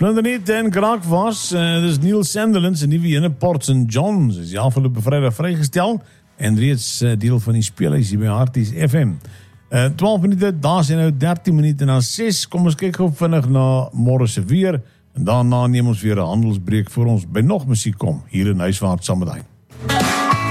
Splinterniet en Kraak was. Dus Neil Sanderland, zijn nieuwe ene, Port St. John's, is die afgelopen vrijdag vrijgesteld. En reeds deel van die speel is hier bij Harties FM. 12 minuten, daar zijn nou 13 minuten na 6. Kom eens kijken op vinnig na morgense weer. En daarna neem ons weer een handelsbreek voor ons bij nog muziek kom. Hier in Huiswaard Samadijn.